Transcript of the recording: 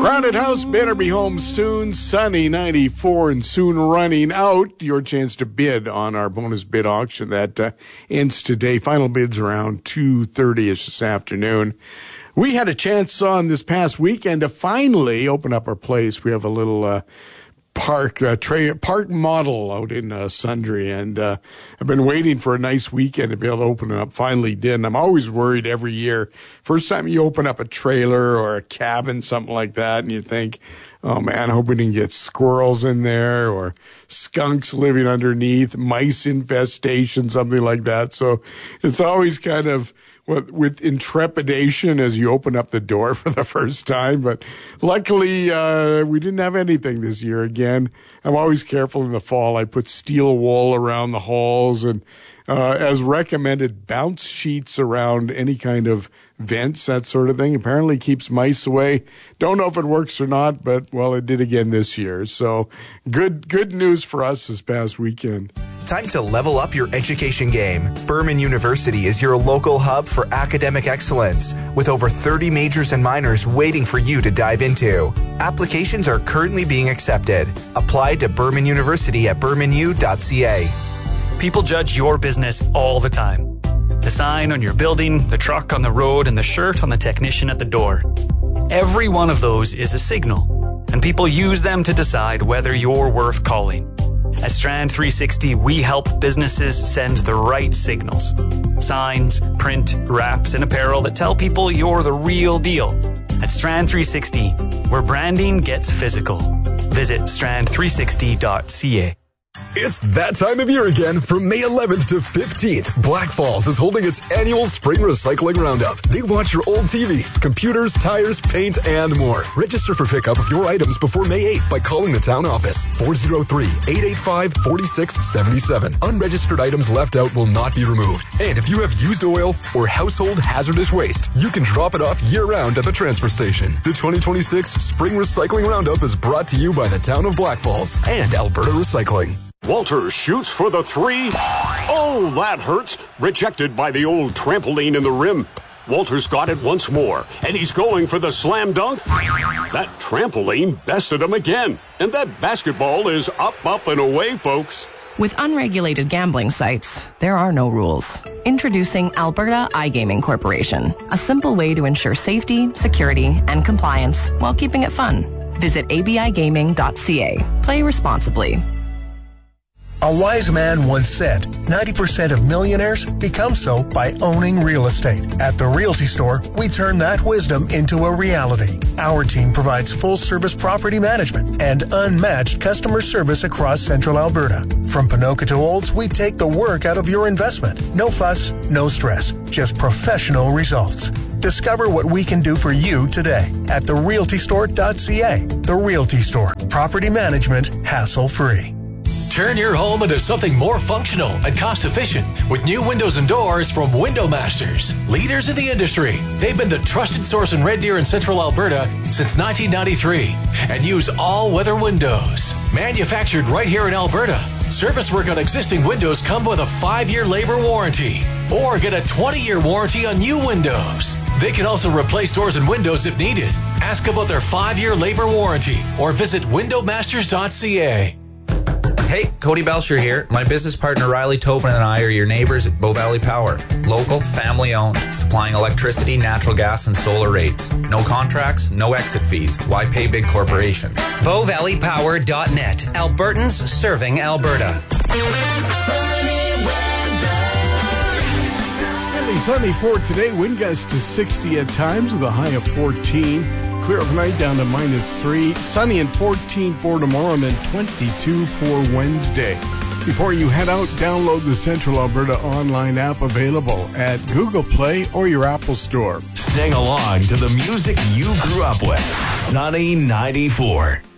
Crowded house, better be home soon. Sunny 94 and soon running out. Your chance to bid on our bonus bid auction that ends today. Final bids around 2:30ish this afternoon. We had a chance on this past weekend to finally open up our place. We have a little park model out in Sundre, and I've been waiting for a nice weekend to be able to open it up. Finally did, and I'm always worried every year. First time you open up a trailer or a cabin, something like that, and you think, oh man, I hope we didn't get squirrels in there or skunks living underneath, mice infestation, something like that. So it's always kind of with intrepidation as you open up the door for the first time. But luckily, we didn't have anything this year again. I'm always careful in the fall. I put steel wool around the halls and, as recommended, bounce sheets around any kind of vents, that sort of thing. Apparently keeps mice away. Don't know if it works or not, but, well, it did again this year. So good news for us this past weekend. Time to level up your education game. Berman University is your local hub for academic excellence, with over 30 majors and minors waiting for you to dive into. Applications are currently being accepted. Apply to Berman University at bermanu.ca. People judge your business all the time. The sign on your building, the truck on the road, and the shirt on the technician at the door. Every one of those is a signal, and people use them to decide whether you're worth calling. At Strand 360, we help businesses send the right signals. Signs, print, wraps, and apparel that tell people you're the real deal. At Strand 360, where branding gets physical. Visit strand360.ca. It's that time of year again. From May 11th to 15th, Black Falls is holding its annual Spring Recycling Roundup. They want your old TVs, computers, tires, paint, and more. Register for pickup of your items before May 8th by calling the town office, 403-885-4677. Unregistered items left out will not be removed. And if you have used oil or household hazardous waste, you can drop it off year-round at the transfer station. The 2026 Spring Recycling Roundup is brought to you by the town of Black Falls and Alberta Recycling. Walter shoots for the three. Oh, that hurts. Rejected by the old trampoline in the rim. Walter's got it once more, and he's going for the slam dunk. That trampoline bested him again. And that basketball is up, and away, folks. With unregulated gambling sites, there are no rules. Introducing Alberta iGaming Corporation, a simple way to ensure safety, security, and compliance while keeping it fun. Visit abigaming.ca. Play responsibly. A wise man once said, 90% of millionaires become so by owning real estate. At the Realty Store, we turn that wisdom into a reality. Our team provides full-service property management and unmatched customer service across central Alberta. From Ponoka to Olds, we take the work out of your investment. No fuss, no stress, just professional results. Discover what we can do for you today at therealtystore.ca. The Realty Store. Property management, hassle-free. Turn your home into something more functional and cost-efficient with new windows and doors from Window Masters. Leaders in the industry, they've been the trusted source in Red Deer and Central Alberta since 1993 and use all-weather windows. Manufactured right here in Alberta, service work on existing windows come with a 5-year labor warranty or get a 20-year warranty on new windows. They can also replace doors and windows if needed. Ask about their 5-year labor warranty or visit windowmasters.ca. Hey, Cody Belcher here. My business partner Riley Tobin and I are your neighbors at Bow Valley Power. Local, family-owned, supplying electricity, natural gas, and solar rates. No contracts, no exit fees. Why pay big corporations? BowValleyPower.net. Albertans serving Alberta. Sunny for today. Wind gusts to 60 at times with a high of 14. Clear overnight down to -3. Sunny and 14 for tomorrow and then 22 for Wednesday. Before you head out, download the Central Alberta online app available at Google Play or your Apple Store. Sing along to the music you grew up with. Sunny 94.